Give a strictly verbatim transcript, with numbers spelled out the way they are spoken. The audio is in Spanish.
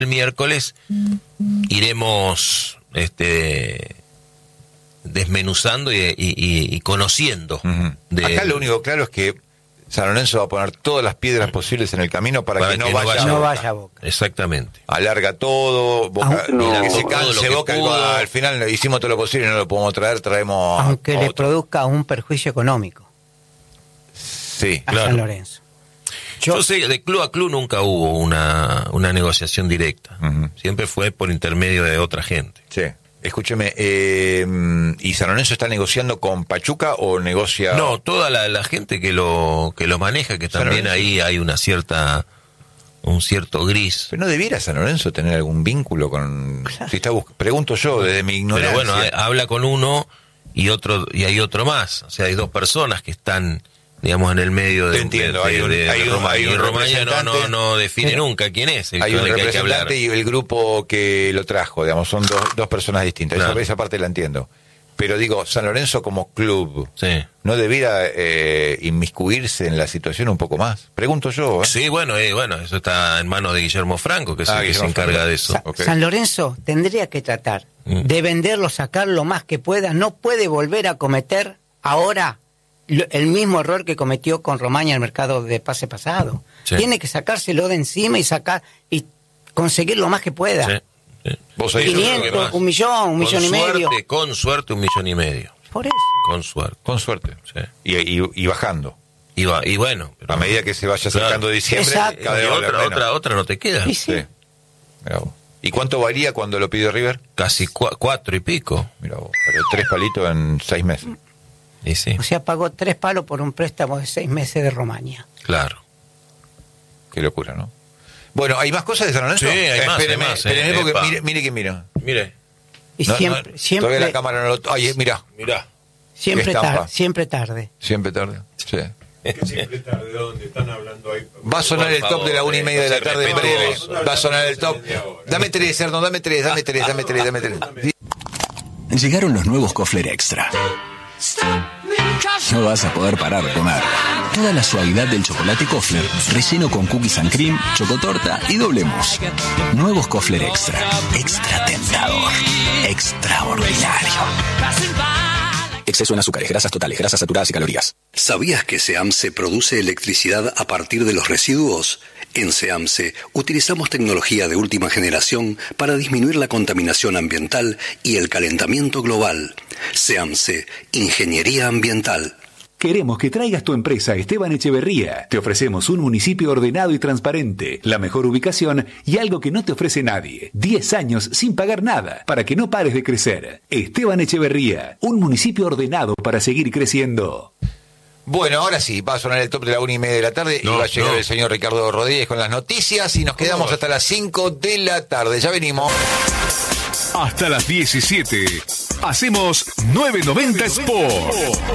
el miércoles iremos este desmenuzando y, y, y, y conociendo. Uh-huh. de, Acá lo único claro es que San Lorenzo va a poner todas las piedras posibles en el camino para, para que, que no, vaya, no vaya a Boca. Exactamente. Alarga todo, Boca, no. que se canse Boca, que al final hicimos todo lo posible y no lo podemos traer, traemos aunque otro. Le produzca un perjuicio económico. Sí, a claro. San Lorenzo. Yo, Yo sé, de club a club nunca hubo una, una negociación directa. Uh-huh. Siempre fue por intermedio de otra gente. Sí. Escúcheme, eh, ¿y San Lorenzo está negociando con Pachuca o negocia...? No, toda la, la gente que lo que lo maneja, que también ahí hay una cierta un cierto gris. Pero no debiera San Lorenzo tener algún vínculo con... Claro. Si está bus... Pregunto yo, desde mi ignorancia. Pero bueno, habla con uno y otro y hay otro más. O sea, hay dos personas que están, digamos, en el medio de... Te entiendo, de, hay un, de, de, hay un, Roma, hay un y Romaña no, no, no define pero, nunca quién es el hay un que representante hay que hablar. Y el grupo que lo trajo, digamos, son dos, dos personas distintas. Claro. Esa, esa parte la entiendo. Pero digo, San Lorenzo como club, sí. ¿no debiera eh, inmiscuirse en la situación un poco más? Pregunto yo. ¿eh? Sí, bueno, eh, bueno, eso está en manos de Guillermo Franco, que es ah, el que se encarga Franco. de eso. Sa- okay. San Lorenzo tendría que tratar mm. de venderlo, sacar lo más que pueda. No puede volver a cometer ahora el mismo error que cometió con Romaña en el mercado de pase pasado. Sí. Tiene que sacárselo de encima y sacar y conseguir lo más que pueda. Sí. Sí. ¿Vos quinientos, un millón, un con millón suerte, y medio. Con suerte, un millón y medio. Por eso. Con suerte. Con suerte. Sí. Y, y, y bajando. Y, va, y bueno. Pero a medida que se vaya acercando claro. diciembre, exacto. cada vez otra, otra, otra no te queda. Sí, sí. Sí. ¿Y cuánto valía cuando lo pidió River? Casi cu- cuatro y pico. Mira vos, pero tres palitos en seis meses. Y sí. O sea, pagó tres palos por un préstamo de seis meses de Romaña. Claro. Qué locura, ¿no? Bueno, ¿hay más cosas de San Lorenzo? Sí, hay eh, más, espéreme, hay más, espéreme eh, porque epa. mire, mire que mira. Mire. Y no, siempre, no, siempre... Todavía la cámara no lo... Ay, mira. Mirá. Siempre tarde, siempre tarde. Siempre tarde, sí. ¿Qué siempre tarde? ¿Dónde están hablando ahí? Va a sonar Por el top favor, de la una y media de la tarde en breve. Va a sonar el top. Dame tres, Erno, dame tres, dame tres, dame tres, dame tres. Llegaron los nuevos Kofler Extra. No vas a poder parar de comer. Toda la suavidad del chocolate Kofler, relleno con cookies and cream, chocotorta y doble mousse. Nuevos Kofler Extra. Extra tentador. Extraordinario. Exceso en azúcares, grasas totales, grasas saturadas y calorías. ¿Sabías que SEAMSE produce electricidad a partir de los residuos? En SEAMSE utilizamos tecnología de última generación para disminuir la contaminación ambiental y el calentamiento global. SEAMSE, Ingeniería Ambiental. Queremos que traigas tu empresa a Esteban Echeverría. Te ofrecemos un municipio ordenado y transparente, la mejor ubicación y algo que no te ofrece nadie. diez años sin pagar nada, para que no pares de crecer. Esteban Echeverría, un municipio ordenado para seguir creciendo. Bueno, ahora sí, va a sonar el top de la una y media de la tarde no, y va a llegar no. el señor Ricardo Rodríguez con las noticias y nos quedamos hasta las cinco de la tarde. Ya venimos. Hasta las diecisiete. Hacemos novecientos noventa Sport.